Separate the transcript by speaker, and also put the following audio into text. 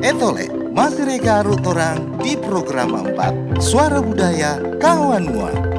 Speaker 1: Etole, masih reka arut orang di program 4 Suara Budaya Kawan Mua.